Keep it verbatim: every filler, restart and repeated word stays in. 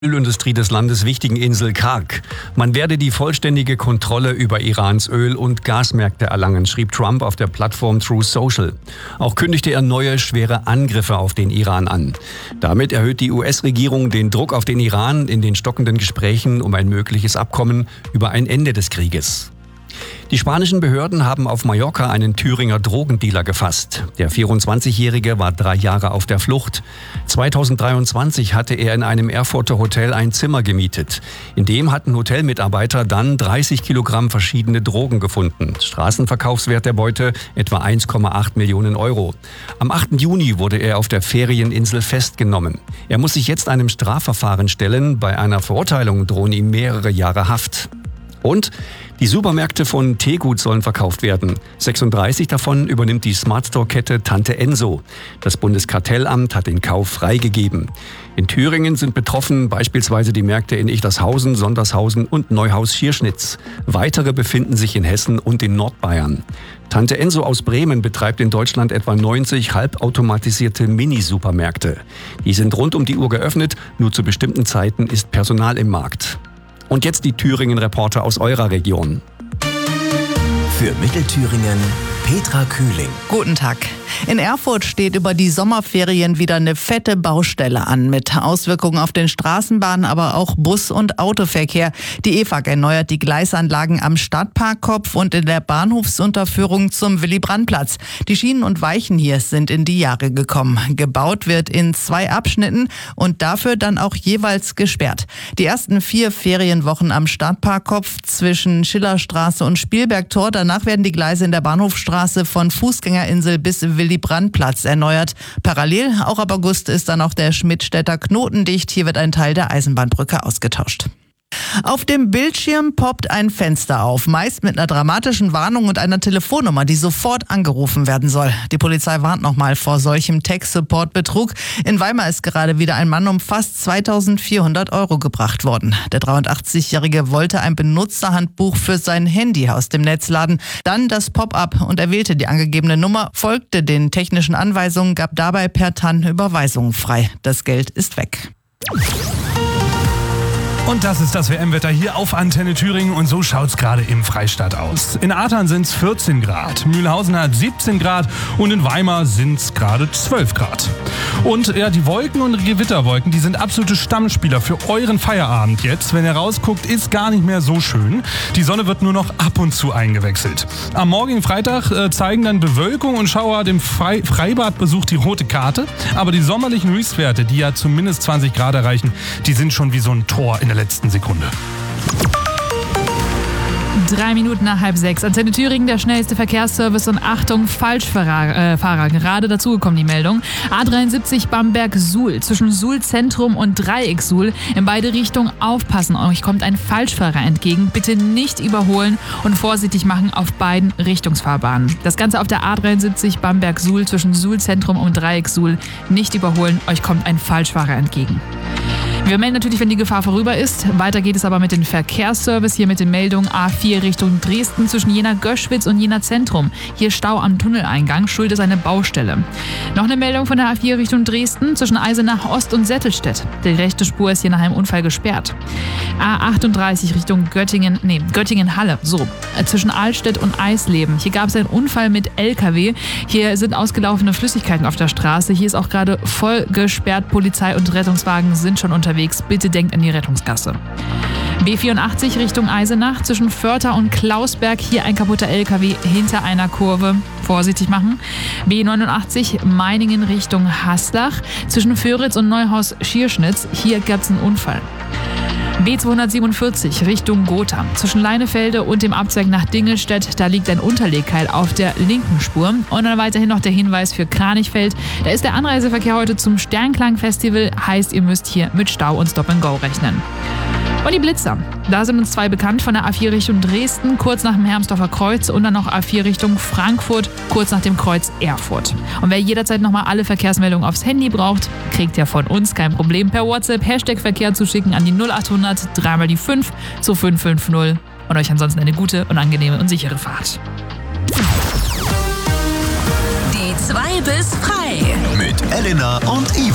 Ölindustrie des Landes wichtigen Insel Karg. Man werde die vollständige Kontrolle über Irans Öl- und Gasmärkte erlangen, schrieb Trump auf der Plattform Truth Social. Auch kündigte er neue, schwere Angriffe auf den Iran an. Damit erhöht die U S-Regierung den Druck auf den Iran in den stockenden Gesprächen um ein mögliches Abkommen über ein Ende des Krieges. Die spanischen Behörden haben auf Mallorca einen Thüringer Drogendealer gefasst. Der vierundzwanzigjährige war drei Jahre auf der Flucht. zweitausenddreiundzwanzig hatte er in einem Erfurter Hotel ein Zimmer gemietet. In dem hatten Hotelmitarbeiter dann dreißig Kilogramm verschiedene Drogen gefunden. Straßenverkaufswert der Beute etwa eins Komma acht Millionen Euro. Am achten Juni wurde er auf der Ferieninsel festgenommen. Er muss sich jetzt einem Strafverfahren stellen. Bei einer Verurteilung drohen ihm mehrere Jahre Haft. Und die Supermärkte von Tegut sollen verkauft werden. sechsunddreißig davon übernimmt die Smartstore-Kette Tante Enso. Das Bundeskartellamt hat den Kauf freigegeben. In Thüringen sind betroffen beispielsweise die Märkte in Ichtershausen, Sondershausen und Neuhaus-Schierschnitz. Weitere befinden sich in Hessen und in Nordbayern. Tante Enso aus Bremen betreibt in Deutschland etwa neunzig halbautomatisierte Mini-Supermärkte. Die sind rund um die Uhr geöffnet, nur zu bestimmten Zeiten ist Personal im Markt. Und jetzt die Thüringen-Reporter aus eurer Region. Für Mittelthüringen Petra Kühling. Guten Tag. In Erfurt steht über die Sommerferien wieder eine fette Baustelle an, mit Auswirkungen auf den Straßenbahnen, aber auch Bus- und Autoverkehr. Die E F A G erneuert die Gleisanlagen am Stadtparkkopf und in der Bahnhofsunterführung zum Willy-Brandt-Platz. Die Schienen und Weichen hier sind in die Jahre gekommen. Gebaut wird in zwei Abschnitten und dafür dann auch jeweils gesperrt. Die ersten vier Ferienwochen am Stadtparkkopf zwischen Schillerstraße und Spielbergtor. Danach werden die Gleise in der Bahnhofstraße von Fußgängerinsel bis Willy-Brandt-Platz erneuert. Parallel, auch ab August, ist dann auch der Schmidtstädter Knoten dicht. Hier wird ein Teil der Eisenbahnbrücke ausgetauscht. Auf dem Bildschirm poppt ein Fenster auf, meist mit einer dramatischen Warnung und einer Telefonnummer, die sofort angerufen werden soll. Die Polizei warnt nochmal vor solchem Tech-Support-Betrug. In Weimar ist gerade wieder ein Mann um fast zweitausendvierhundert Euro gebracht worden. Der dreiundachtzigjährige wollte ein Benutzerhandbuch für sein Handy aus dem Netz laden. Dann das Pop-up und er wählte die angegebene Nummer, folgte den technischen Anweisungen, gab dabei per T A N Überweisungen frei. Das Geld ist weg. Und das ist das W M-Wetter hier auf Antenne Thüringen und so schaut's gerade im Freistaat aus. In Ahrtal sind's vierzehn Grad, Mühlhausen hat siebzehn Grad und in Weimar sind's gerade zwölf Grad. Und ja, die Wolken und Gewitterwolken, die sind absolute Stammspieler für euren Feierabend jetzt. Wenn ihr rausguckt, ist gar nicht mehr so schön. Die Sonne wird nur noch ab und zu eingewechselt. Am morgigen Freitag äh, zeigen dann Bewölkung und Schauer dem Fre- Freibadbesuch die rote Karte. Aber die sommerlichen Höchstwerte, die ja zumindest zwanzig Grad erreichen, die sind schon wie so ein Tor in der letzten Sekunde. Drei Minuten nach halb sechs. Antenne Thüringen, der schnellste Verkehrsservice und Achtung, Falschfahrer. Äh, Fahrer. Gerade dazugekommen die Meldung. A dreiundsiebzig Bamberg-Suhl. Zwischen Suhl-Zentrum und Dreieck-Suhl. In beide Richtungen aufpassen. Euch kommt ein Falschfahrer entgegen. Bitte nicht überholen und vorsichtig machen auf beiden Richtungsfahrbahnen. Das Ganze auf der A dreiundsiebzig Bamberg-Suhl zwischen Suhl-Zentrum und Dreieck-Suhl. Nicht überholen. Euch kommt ein Falschfahrer entgegen. Wir melden natürlich, wenn die Gefahr vorüber ist. Weiter geht es aber mit dem Verkehrsservice. Hier mit den Meldungen A vier Richtung Dresden zwischen Jena-Göschwitz und Jena-Zentrum. Hier Stau am Tunneleingang. Schuld ist eine Baustelle. Noch eine Meldung von der A vier Richtung Dresden zwischen Eisenach Ost und Settelstedt. Die rechte Spur ist hier nach einem Unfall gesperrt. A achtunddreißig Richtung Göttingen, nee, Göttingen-Halle. So, zwischen Altstedt und Eisleben. Hier gab es einen Unfall mit L K W. Hier sind ausgelaufene Flüssigkeiten auf der Straße. Hier ist auch gerade voll gesperrt. Polizei und Rettungswagen sind schon unterwegs. Bitte denkt an die Rettungsgasse. B vierundachtzig Richtung Eisenach zwischen Förther und Klausberg. Hier ein kaputter L K W hinter einer Kurve. Vorsichtig machen. B neunundachtzig Meiningen Richtung Haslach zwischen Föritz und Neuhaus-Schierschnitz. Hier gab es einen Unfall. B zweihundertsiebenundvierzig Richtung Gotha. Zwischen Leinefelde und dem Abzweig nach Dingelstedt, da liegt ein Unterlegkeil auf der linken Spur. Und dann weiterhin noch der Hinweis für Kranichfeld. Da ist der Anreiseverkehr heute zum Sternklang-Festival. Heißt, ihr müsst hier mit Stau und Stop-and-Go rechnen. Und die Blitzer. Da sind uns zwei bekannt von der A vier Richtung Dresden, kurz nach dem Hermsdorfer Kreuz und dann noch A vier Richtung Frankfurt, kurz nach dem Kreuz Erfurt. Und wer jederzeit nochmal alle Verkehrsmeldungen aufs Handy braucht, kriegt ja von uns kein Problem per WhatsApp Hashtag Verkehr zu schicken an die null achthundert dreimal die fünf zu fünf fünf null und euch ansonsten eine gute und angenehme und sichere Fahrt. Die zwei bis frei mit Elena und Ivo.